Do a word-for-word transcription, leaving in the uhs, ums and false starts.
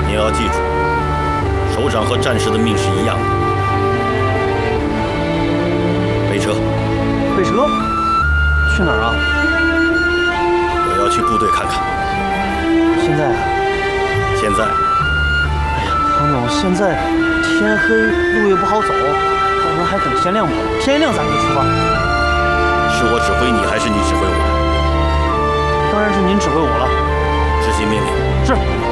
你要记住，首长和战士的命是一样的。备车。 备车？去哪儿啊？ 我要去部队看看。 现在啊？ 现在。 哎呀，唐总，现在天黑，路也不好走，要不然还等天亮吧？天一亮咱们就出发。 是我指挥你，还是你指挥我？ 当然是您指挥我了。 执行命令。 是。